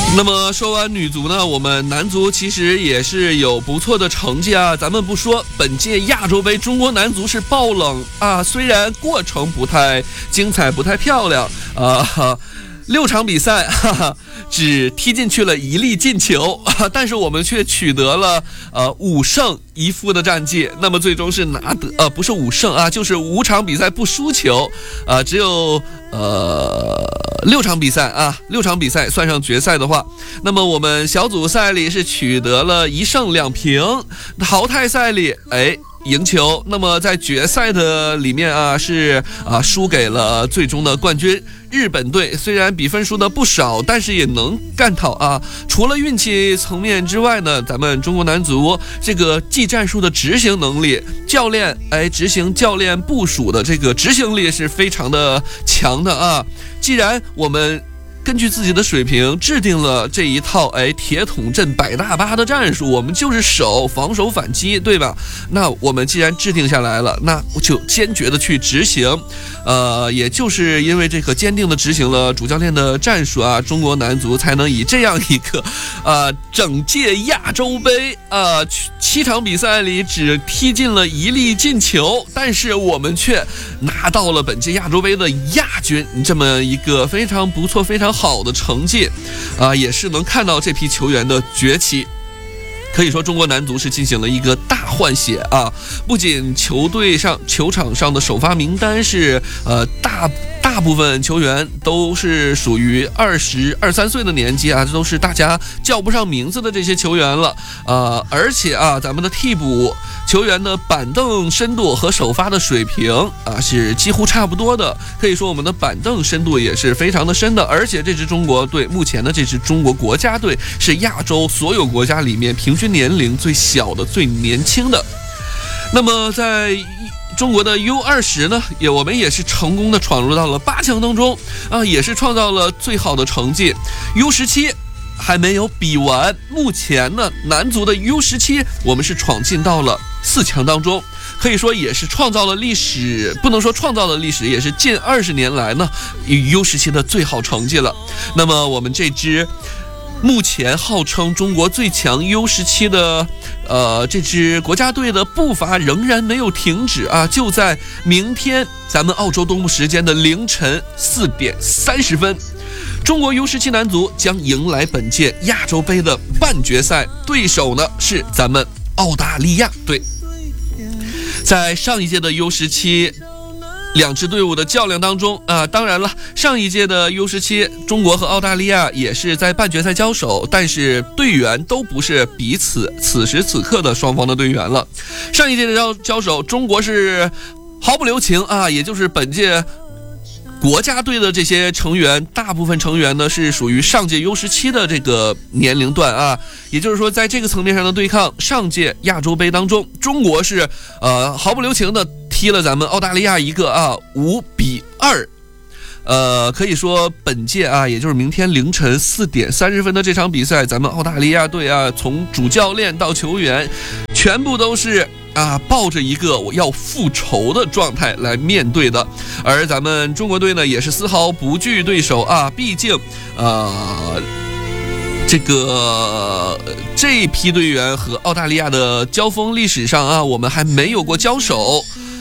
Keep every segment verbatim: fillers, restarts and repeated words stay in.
那么说完女足呢，我们男足其实也是有不错的成绩啊。咱们不说，本届亚洲杯中国男足是爆冷啊，虽然过程不太精彩，不太漂亮啊。六场比赛哈哈，只踢进去了一粒进球，但是我们却取得了呃五胜一负的战绩。那么最终是拿得呃不是五胜啊，就是五场比赛不输球，呃只有呃六场比赛啊，六场比赛算上决赛的话，那么我们小组赛里是取得了一胜两平，淘汰赛里哎。赢球，那么在决赛的里面啊，是啊输给了最终的冠军日本队。虽然比分输的不少，但是也能干讨啊。除了运气层面之外呢，咱们中国男足这个技战术的执行能力，教练哎执行教练部署的这个执行力是非常的强的啊。既然我们根据自己的水平制定了这一套哎铁桶阵百大巴的战术，我们就是守防守反击，对吧？那我们既然制定下来了，那就坚决的去执行。呃，也就是因为这个坚定的执行了主教练的战术啊，中国男足才能以这样一个呃整届亚洲杯呃七场比赛里只踢进了一粒进球，但是我们却拿到了本届亚洲杯的亚军，这么一个非常不错非常好的成绩啊、呃，也是能看到这批球员的崛起。可以说中国男足是进行了一个大换血啊！不仅球队上球场上的首发名单是呃大大部分球员都是属于二十二三岁的年纪啊，这都是大家叫不上名字的这些球员了呃，而且啊，咱们的替补球员的板凳深度和首发的水平啊是几乎差不多的，可以说我们的板凳深度也是非常的深的。而且这支中国队目前的这支中国国家队是亚洲所有国家里面平均年龄最小的、最年轻的。那么在中国的 U 二十 呢，也我们也是成功的闯入到了八强当中啊，也是创造了最好的成绩。U 十七还没有比完，目前呢，男足的 U 十七 我们是闯进到了四强当中，可以说也是创造了历史，不能说创造了历史，也是近二十年来呢 U 十七 的最好成绩了。那么我们这支目前号称中国最强 U 十七 的呃这支国家队的步伐仍然没有停止啊！就在明天咱们澳洲东部时间的凌晨四点三十分，中国 U 十七 男足将迎来本届亚洲杯的半决赛，对手呢是咱们澳大利亚队。在上一届的 U 十七两支队伍的较量当中啊，当然了，上一届的 U 十七 中国和澳大利亚也是在半决赛交手，但是队员都不是彼此此时此刻的双方的队员了。上一届的交交手，中国是毫不留情啊，也就是本届国家队的这些成员，大部分成员呢是属于上届 U 十七 的这个年龄段啊，也就是说在这个层面上的对抗，上届亚洲杯当中，中国是呃毫不留情的踢了咱们澳大利亚一个啊五比二。呃，可以说本届啊，也就是明天凌晨四点三十分的这场比赛，咱们澳大利亚队啊，从主教练到球员，全部都是啊，抱着一个我要复仇的状态来面对的。而咱们中国队呢，也是丝毫不惧对手啊，毕竟呃，这个这一批队员和澳大利亚的交锋历史上啊，我们还没有过交手，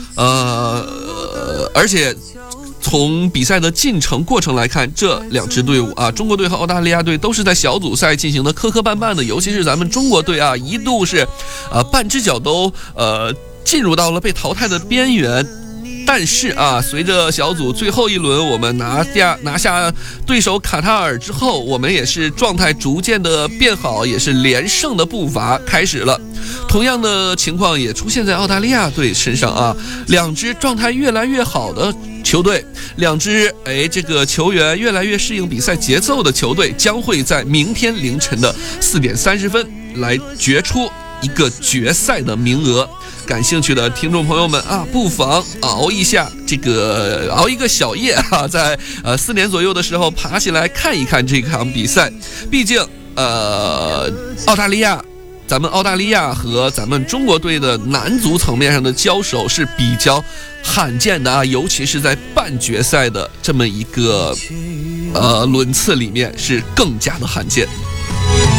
呃，而且从比赛的进程过程来看，这两支队伍啊，中国队和澳大利亚队都是在小组赛进行的磕磕绊绊的，尤其是咱们中国队啊，一度是呃半只脚都呃进入到了被淘汰的边缘。但是啊，随着小组最后一轮我们拿下拿下对手卡塔尔之后，我们也是状态逐渐的变好，也是连胜的步伐开始了。同样的情况也出现在澳大利亚队身上啊，两支状态越来越好的球队，两支哎这个球员越来越适应比赛节奏的球队，将会在明天凌晨的四点三十分来决出一个决赛的名额。感兴趣的听众朋友们啊，不妨熬一下这个熬一个小夜啊，在呃四点左右的时候爬起来看一看这场比赛。毕竟呃澳大利亚咱们澳大利亚和咱们中国队的男足层面上的交手是比较罕见的啊，尤其是在半决赛的这么一个呃轮次里面是更加的罕见。